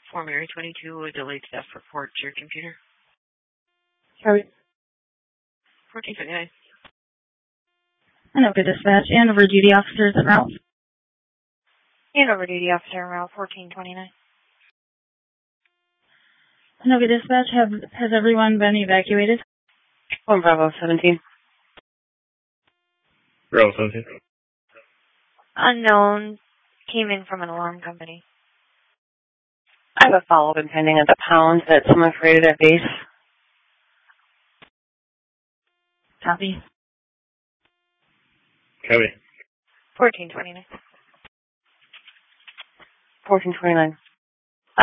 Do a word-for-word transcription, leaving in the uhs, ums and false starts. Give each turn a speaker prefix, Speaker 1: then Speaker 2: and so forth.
Speaker 1: Form Area twenty-two, a delayed staff report to your computer.
Speaker 2: Sorry.
Speaker 1: fourteen twenty-nine.
Speaker 2: Anoka Dispatch, and over duty officers at route.
Speaker 3: And over duty officer en route fourteen twenty-nine.
Speaker 2: Anoka Dispatch, have, has everyone been evacuated?
Speaker 4: One Bravo seventeen.
Speaker 5: Bravo seventeen.
Speaker 3: Unknown came in from an alarm company.
Speaker 4: I have a follow-up impending at the pound that someone created at base.
Speaker 2: Copy.
Speaker 5: Copy.
Speaker 3: fourteen twenty-nine.
Speaker 4: fourteen twenty-nine.